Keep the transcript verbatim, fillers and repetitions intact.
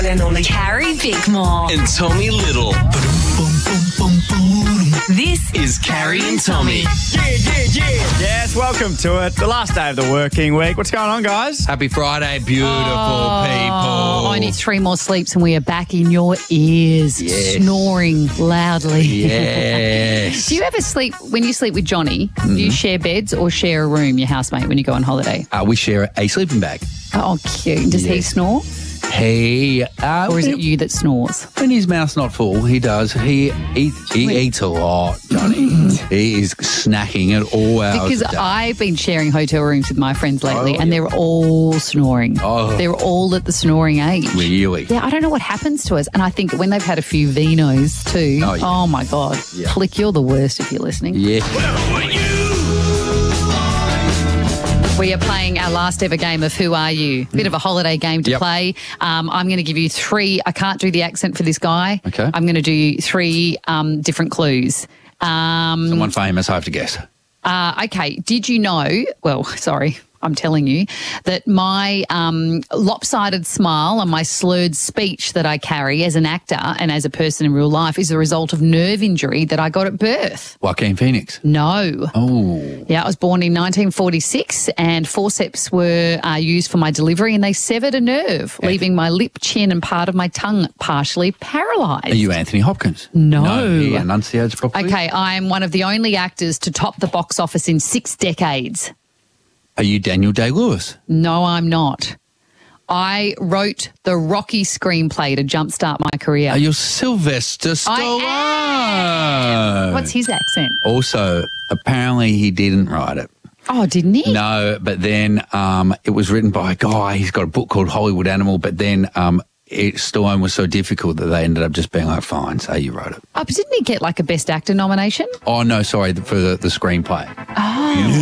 Carrie Bickmore and Tommy Little. This is Carrie and Tommy. Yeah, yeah, yeah. Yes, welcome to it. The last day of the working week. What's going on, guys? Happy Friday, beautiful Oh, people. only three more sleeps and we are back in your ears, Yes. snoring loudly. Yes. Do you ever sleep, when you sleep with Johnny, do you share beds or share a room, your housemate, when you go on holiday? Uh, we share a sleeping bag. Oh, cute. Does he Yes. snore? He, uh, Or is it you that snores? when his mouth's not full, he does. He eat, he eats a lot, Johnny. he is snacking at all hours Because of the day. I've been sharing hotel rooms with my friends lately Oh, and yeah. they're all snoring. Oh. They're all at the snoring age. Really? Yeah, I don't know what happens to us. And I think when they've had a few vinos too, Oh, yeah. oh my God. Yeah. Flick, you're the worst if you're listening. Yeah. We are playing our last ever game of Who Are You? Bit of a holiday game to Yep. play. Um, I'm going to give you three. I can't do the accent for this guy. Okay. I'm going to do three um, different clues. Um, Someone famous, I have to guess. uh, okay. Did you know? Well, sorry. I'm telling you that my um, lopsided smile and my slurred speech that I carry as an actor and as a person in real life is a result of nerve injury that I got at birth. Joaquin Phoenix. No. Oh. Yeah, I was born in nineteen forty-six and forceps were uh, used for my delivery and they severed a nerve, leaving my lip, chin and part of my tongue partially paralysed. Are you Anthony Hopkins? No. No, he enunciates properly. Okay, I'm one of the only actors to top the box office in six decades. Are you Daniel Day-Lewis? No, I'm not. I wrote the Rocky screenplay to jumpstart my career. Are you Sylvester Stallone? I am. What's his accent? Also, apparently he didn't write it. Oh, didn't he? No, but then um, it was written by a guy. He's got a book called Hollywood Animal, but then um, it, Stallone was so difficult that they ended up just being like, fine, say you wrote it. Oh, but didn't he get like a Best Actor nomination? Oh, no, sorry, for the, the screenplay. Oh.